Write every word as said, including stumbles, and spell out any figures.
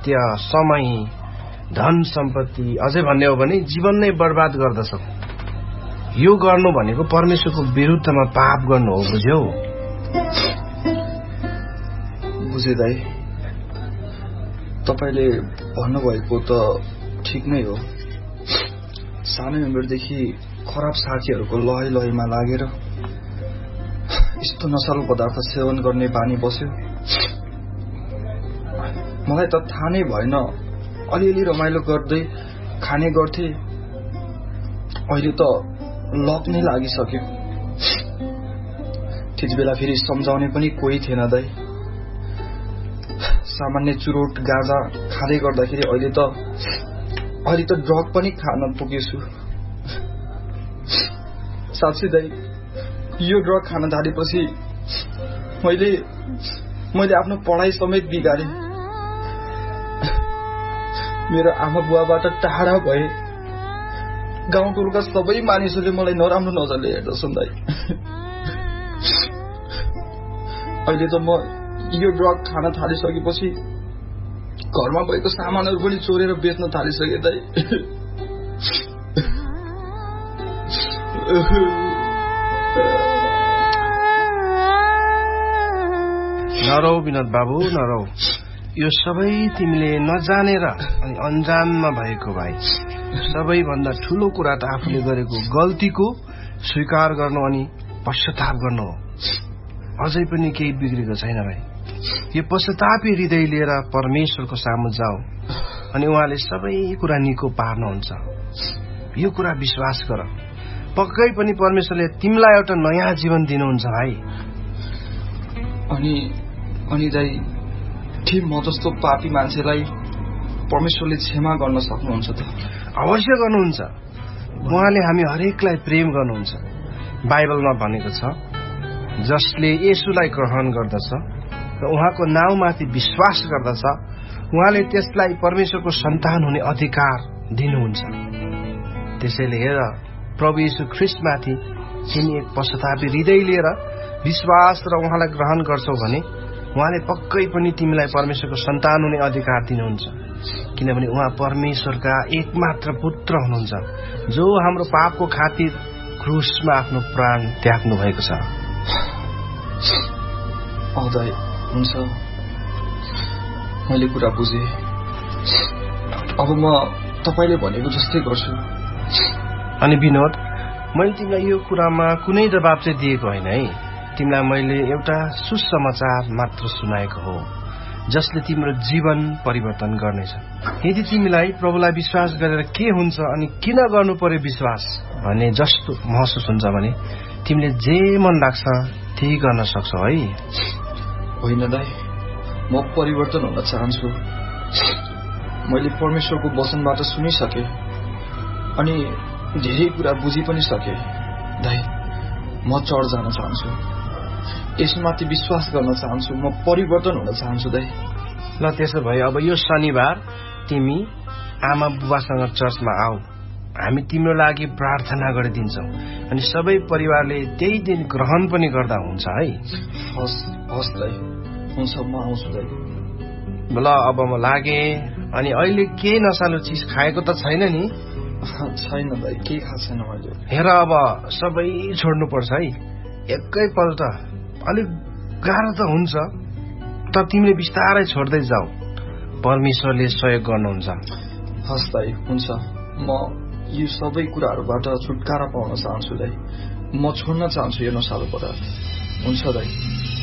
स्वास्थ्य, समय, धन सम्पत्ति, अझै भन्ने हो भने जीवन नै बर्बाद गर्दछौ। यो गर्नु भनेको परमेश्वरको विरुद्धमा पाप गर्नु हो, बुझ्यौ? बुझे दाइ, तपाईले भन्नुभएको त ठिक नै हो। सानै उमेरदेखि खराब साथीहरूको लय लयमा लागेर यस्तो नशालु पदार्थ सेवन गर्ने बानी बस्यो। मलाई त थाहा नै भएन, अलिअलि रमाइलो गर्दै खाने गर्थे, अहिले त लत नै लागिसक्यो। त्यति बेला फेरि सम्झाउने पनि कोही थिएन दाइ। सामान्य चुरोट गाँजा खाँदै गर्दाखेरि अहिले त अहिले त ड्रग पनि खान पुगेछु। साँच्चै दाइ, यो ड्रग खान थालेपछि मैले मैले आफ्नो पढाइ समेत बिगारेँ। मेरो आमा बुवाबाट टाढा भए। गाउँटोलका सबै मानिसहरूले मलाई नराम्रो नजरले हेर्दछन् दाइ। अहिले त म यो ड्रग खान थालिसकेपछि घरमा भएको सामानहरू पनि चोरेर बेच्न थालिसके दाइ। नरौ विनोद बाबु, नरौ। यो सबै तिमीले नजानेर अनि अन्जानमा भएको भाइ। सबैभन्दा ठूलो कुरा त आफूले गरेको गल्तीको स्वीकार गर्नु अनि पश्चाताप गर्नु हो। अझै पनि केही बिग्रेको छैन भाइ। यो पश्चातापी हृदय लिएर परमेश्वरको सामु जाऊ अनि उहाँले सबै कुरा निको पार्नुहुन्छ। यो कुरा विश्वास गर, पक्कै पनि परमेश्वरले तिमीलाई एउटा नयाँ जीवन दिनुहुन्छ भाइ। अनि अनि दाइ, के म जस्तो पापी मान्छेलाई परमेश्वरले क्षमा गर्न सक्नुहुन्छ त? अवश्य गर्नुहुन्छ। उहाँले हामी हरेकलाई प्रेम गर्नुहुन्छ। बाइबलमा भनेको छ, जसले येशूलाई ग्रहण गर्दछ र उहाँको नाउँमाथि विश्वास गर्दछ, उहाँले त्यसलाई परमेश्वरको सन्तान हुने अधिकार दिनुहुन्छ। त्यसैले हेर, प्रभु येशू ख्रीष्टमाथि तिमी एक पश्चातापी हृदय लिएर विश्वास र उहाँलाई ग्रहण गर्छौ भने उहाँले पक्कै पनि तिमीलाई परमेश्वरको सन्तान हुने अधिकार दिनुहुन्छ। किनभने उहाँ परमेश्वरका एकमात्र पुत्र हुनुहुन्छ, जो हाम्रो पापको खातिर क्रुसमा आफ्नो प्राण त्याग्नु भएको छ। दाइ, हुन्छ, मैले कुरा बुझे। अब म तपाईले भनेको जस्तै गर्छु। अनि विनोद, मैले तिमीलाई यो कुरामा कुनै दबाब चाहिँ दिएको होइन है। तिमीलाई मैले एउटा सुसमाचार मात्र सुनाएको हो, जसले तिम्रो जीवन परिवर्तन गर्नेछ। यदि तिमीलाई प्रभुलाई विश्वास गरेर के हुन्छ अनि किन गर्नु पर्यो विश्वास भन्ने जस्तो महसुस हुन्छ भने तिमीले जे मन लाग्छ त्यही गर्न सक्छौ है। होइन दाइ, म परिवर्तन हुन चाहन्छु। मैले परमेश्वरको वचनबाट सुनिसके अनि धेरै कुरा बुझि पनि सके। दाइ, म चर्च जान चाहन्छु, यसमाथि विश्वास गर्न चाहन्छु, म परिवर्तन हुन चाहन्छु दाइ। ल त्यसो भए अब यो शनिबार तिमी आमा बुबासँग चर्चमा आऊ, हामी तिम्रो लागि प्रार्थना गरिदिन्छौ अनि सबै परिवारले त्यही दिन ग्रहण पनि गर्दा हुन्छ है। हस् हस् दाइ, हुन्छ, म आउँछु दाइ। ल अब म लागे। अनि अहिले के नसालु चिज खाएको त छैन नि? छैन दाइ, केही खाएको छैन मैले। हेर, अब सबै छोड्नु पर्छ है एकैपल्ट। अलिक गाह्रो त हुन्छ, तर तिमीले बिस्तारै छोड्दै जाऊ, परमेश्वरले सहयोग गर्नुहुन्छ। हस् दाइ, हुन्छ, म यो सबै कुराहरूबाट छुटकारा पाउन चाहन्छु दाइ। म छोड्न चाहन्छु यो नशालु पदार्थ। हुन्छ दाइ।